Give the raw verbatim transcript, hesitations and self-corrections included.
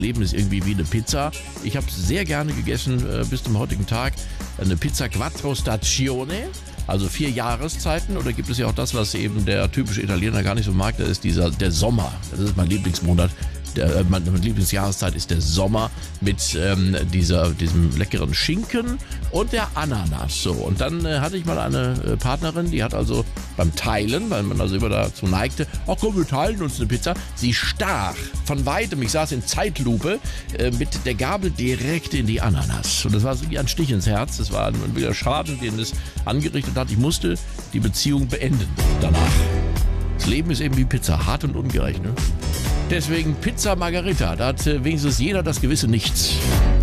Leben ist irgendwie wie eine Pizza. Ich habe sehr gerne gegessen äh, bis zum heutigen Tag. Eine Pizza Quattro Stagione, also vier Jahreszeiten. Oder gibt es ja auch das, was eben der typische Italiener gar nicht so mag, das ist dieser, der Sommer. Das ist mein Lieblingsmonat. Der, äh, meine Lieblingsjahreszeit ist der Sommer mit ähm, dieser, diesem leckeren Schinken und der Ananas. So. Und dann äh, hatte ich mal eine äh, Partnerin, die hat also beim Teilen, weil man also immer dazu neigte, ach komm, wir teilen uns eine Pizza. Sie stach von weitem, ich saß in Zeitlupe, äh, mit der Gabel direkt in die Ananas. Und das war so wie ein Stich ins Herz. Das war ein wirklicher Schaden, den es angerichtet hat. Ich musste die Beziehung beenden danach. Das Leben ist eben wie Pizza, hart und ungerecht, ne? Deswegen Pizza Margherita, da hat wenigstens jeder das gewisse Nichts.